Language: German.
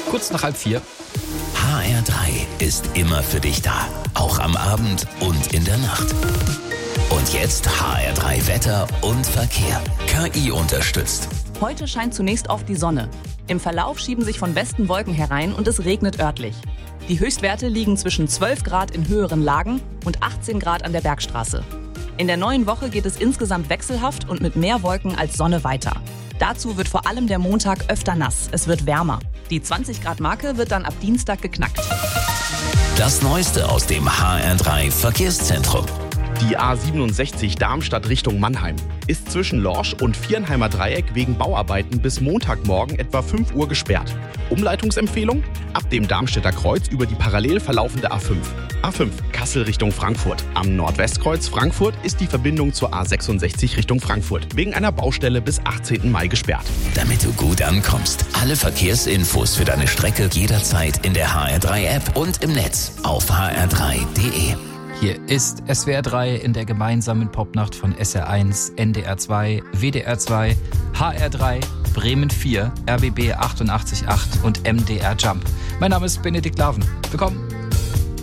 kurz nach 3:30. HR3 ist immer für dich da, auch am Abend und in der Nacht. Und jetzt HR3 Wetter und Verkehr. KI unterstützt. Heute scheint zunächst oft die Sonne. Im Verlauf schieben sich von Westen Wolken herein und es regnet örtlich. Die Höchstwerte liegen zwischen 12 Grad in höheren Lagen und 18 Grad an der Bergstraße. In der neuen Woche geht es insgesamt wechselhaft und mit mehr Wolken als Sonne weiter. Dazu wird vor allem der Montag öfter nass. Es wird wärmer. Die 20-Grad-Marke wird dann ab Dienstag geknackt. Das Neueste aus dem HR3 Verkehrszentrum. Die A67 Darmstadt Richtung Mannheim ist zwischen Lorsch und Viernheimer Dreieck wegen Bauarbeiten bis Montagmorgen etwa 5 Uhr gesperrt. Umleitungsempfehlung? Ab dem Darmstädter Kreuz über die parallel verlaufende A5. A5 Kassel Richtung Frankfurt. Am Nordwestkreuz Frankfurt ist die Verbindung zur A66 Richtung Frankfurt wegen einer Baustelle bis 18. Mai gesperrt. Damit du gut ankommst. Alle Verkehrsinfos für deine Strecke jederzeit in der HR3-App und im Netz auf hr3.de. Hier ist SWR 3 in der gemeinsamen Popnacht von SR1, NDR 2, WDR 2, HR 3, Bremen 4, RBB 88.8 und MDR Jump. Mein Name ist Benedikt Laven. Willkommen.